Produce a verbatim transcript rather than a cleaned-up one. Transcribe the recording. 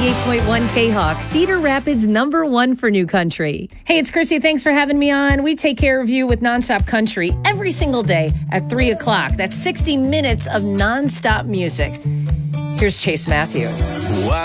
ninety-eight point one K-Hawk, Cedar Rapids number one for new country. Hey, it's Chrissy. Thanks for having me on. We take care of you with nonstop country every single day at three o'clock. That's sixty minutes of nonstop music. Here's Chase Matthew. Wow.